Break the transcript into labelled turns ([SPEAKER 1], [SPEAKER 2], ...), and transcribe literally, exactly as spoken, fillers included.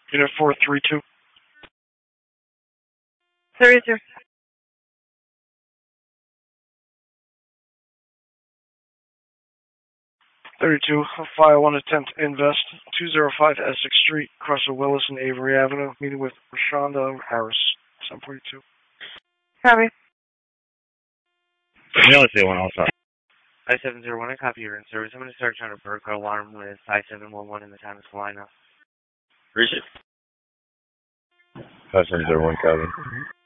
[SPEAKER 1] Unit four three two.
[SPEAKER 2] thirty-two.
[SPEAKER 1] thirty-two. File one attempt invest. two oh five Essex Street, across of Willis and Avery Avenue. Meeting with Rashonda Harris. seven forty-two.
[SPEAKER 2] Copy.
[SPEAKER 3] We only say one also.
[SPEAKER 4] five seven zero one, I copy your in-service. I'm going to search on a burglar alarm with five seven one one in the time is flying now.
[SPEAKER 3] Appreciate it. five seven zero one, copy.